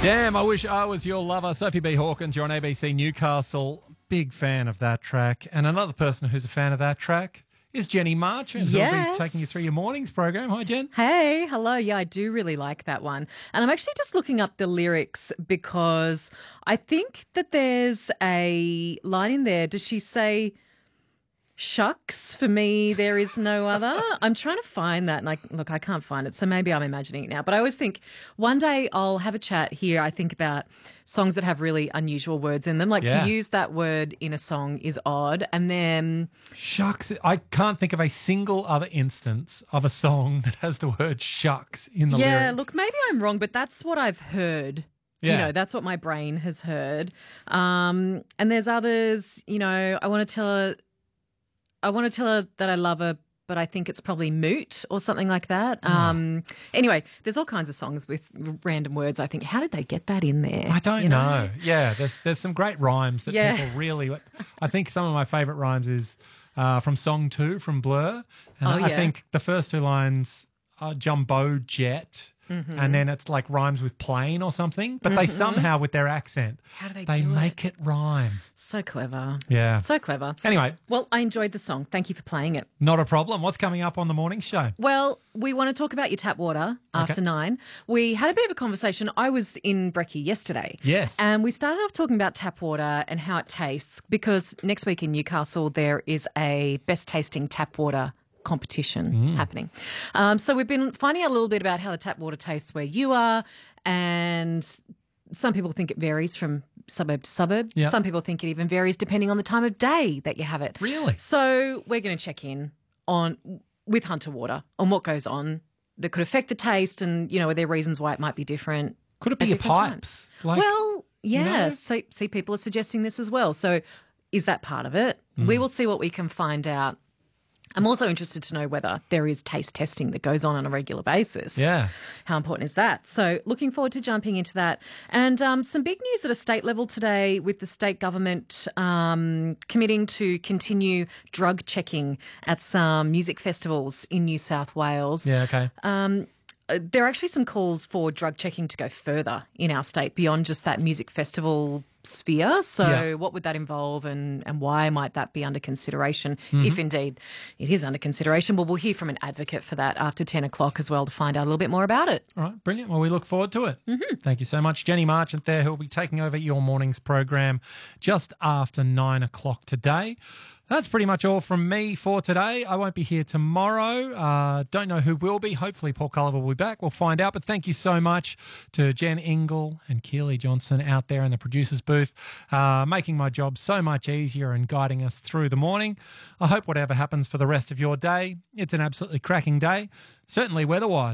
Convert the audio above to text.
Damn, I wish I was your lover. Sophie B. Hawkins, you're on ABC Newcastle. Big fan of that track. And another person who's a fan of that track is Jenny Marchant, who'll be taking you through your mornings program. Hi, Jen. Hey, hello. Yeah, I do really like that one. And I'm actually just looking up the lyrics because I think that there's a line in there. Does she say, shucks, for me, there is no other? I'm trying to find that. And I can't find it. So maybe I'm imagining it now. But I always think one day I'll have a chat here. I think about songs that have really unusual words in them. To use that word in a song is odd. And then shucks. I can't think of a single other instance of a song that has the word shucks in the lyrics. Yeah, look, maybe I'm wrong, but that's what I've heard. Yeah. You know, that's what my brain has heard. And there's others, I want to tell her that I love her, but I think it's probably moot or something like that. Anyway, there's all kinds of songs with random words. I think, how did they get that in there? I don't know. Yeah, there's some great rhymes that people really. I think some of my favourite rhymes is from Song 2 from Blur. And I think the first two lines are Jumbo Jet. Mm-hmm. And then it's like rhymes with plane or something, but they somehow, with their accent, how do they make it rhyme. So clever. Yeah. So clever. Anyway. Well, I enjoyed the song. Thank you for playing it. Not a problem. What's coming up on the morning show? Well, we want to talk about your tap water after 9. We had a bit of a conversation. I was in Brekkie yesterday. Yes. And we started off talking about tap water and how it tastes because next week in Newcastle there is a best tasting tap water competition happening. So we've been finding out a little bit about how the tap water tastes where you are, and some people think it varies from suburb to suburb. Yep. Some people think it even varies depending on the time of day that you have it. Really? So we're going to check in with Hunter Water on what goes on that could affect the taste, and are there reasons why it might be different? Could it be your pipes? Well, yes. So see, people are suggesting this as well. So is that part of it? We will see what we can find out. I'm also interested to know whether there is taste testing that goes on a regular basis. Yeah. How important is that? So looking forward to jumping into that. And some big news at a state level today with the state government committing to continue drug checking at some music festivals in New South Wales. Yeah, okay. There are actually some calls for drug checking to go further in our state beyond just that music festival sphere. So what would that involve and why might that be under consideration, if indeed it is under consideration? Well, we'll hear from an advocate for that after 10 o'clock as well to find out a little bit more about it. All right, brilliant. Well, we look forward to it. Thank you so much. Jenny Marchant there, who will be taking over your morning's program just after 9 o'clock today. That's pretty much all from me for today. I won't be here tomorrow. Don't know who will be. Hopefully Paul Culliver will be back. We'll find out. But thank you so much to Jen Ingle and Keely Johnson out there in the producer's booth, making my job so much easier and guiding us through the morning. I hope whatever happens for the rest of your day, it's an absolutely cracking day, certainly weather-wise.